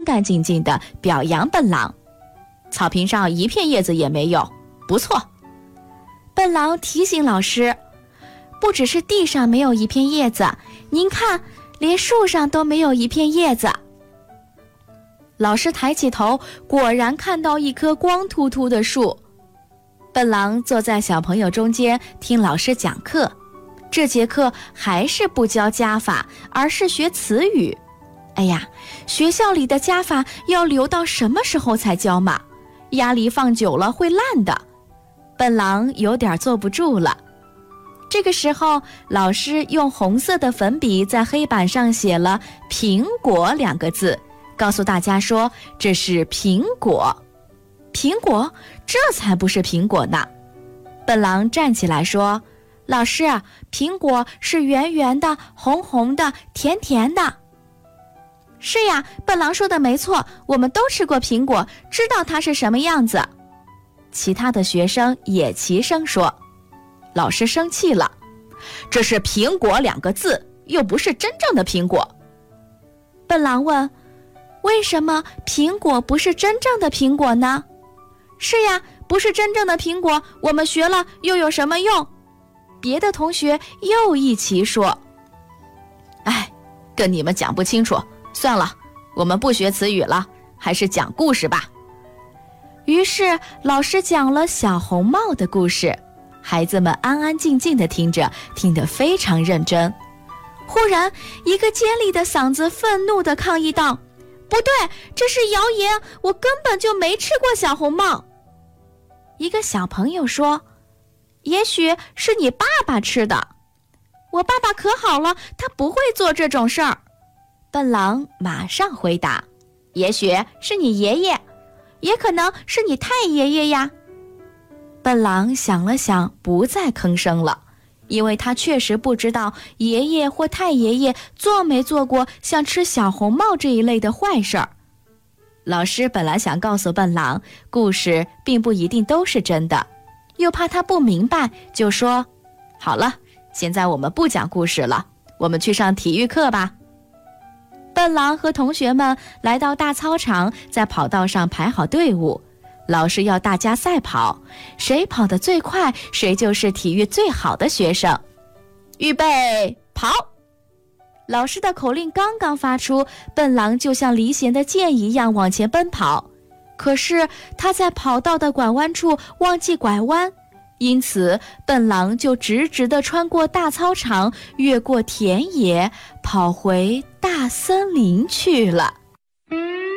干净净地表扬笨狼。草坪上一片叶子也没有，不错。笨狼提醒老师，不只是地上没有一片叶子，您看，连树上都没有一片叶子。老师抬起头，果然看到一棵光秃秃的树。笨狼坐在小朋友中间听老师讲课，这节课还是不教加法，而是学词语。哎呀，学校里的加法要留到什么时候才教嘛？鸭梨放久了会烂的。笨狼有点坐不住了。这个时候，老师用红色的粉笔在黑板上写了苹果2个字，告诉大家说这是苹果。苹果？这才不是苹果呢。笨狼站起来说，老师，苹果是圆圆的、红红的、甜甜的。是呀，笨狼说的没错，我们都吃过苹果，知道它是什么样子。其他的学生也齐声说。老师生气了，这是苹果2个字，又不是真正的苹果。笨狼问，为什么苹果不是真正的苹果呢？是呀，不是真正的苹果，我们学了又有什么用？别的同学又一起说。哎，跟你们讲不清楚，算了，我们不学词语了，还是讲故事吧。于是老师讲了小红帽的故事，孩子们安安静静地听着，听得非常认真。忽然，一个尖利的嗓子愤怒地抗议道，不对，这是谣言，我根本就没吃过小红帽。一个小朋友说，也许是你爸爸吃的。我爸爸可好了，他不会做这种事儿。笨狼马上回答，也许是你爷爷，也可能是你太爷爷呀。笨狼想了想，不再吭声了，因为他确实不知道爷爷或太爷爷做没做过像吃小红帽这一类的坏事儿。老师本来想告诉笨狼，故事并不一定都是真的，又怕他不明白，就说，好了，现在我们不讲故事了，我们去上体育课吧。笨狼和同学们来到大操场，在跑道上排好队伍，老师要大家赛跑，谁跑得最快，谁就是体育最好的学生。预备，跑！老师的口令刚刚发出，笨狼就像离弦的箭一样往前奔跑。可是他在跑道的拐弯处忘记拐弯，因此笨狼就直直地穿过大操场，越过田野，跑回大森林去了。